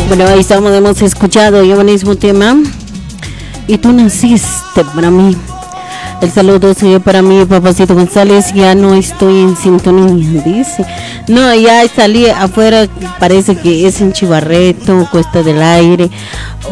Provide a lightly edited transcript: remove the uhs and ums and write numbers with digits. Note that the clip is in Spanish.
Bueno, ahí estamos, hemos escuchado yo mismo tema. Y tú naciste para mí. El saludo sería para mí, Papacito González. Ya no estoy en sintonía, dice. No, ya salí afuera, parece que es en Chivarreto, Cuesta del Aire.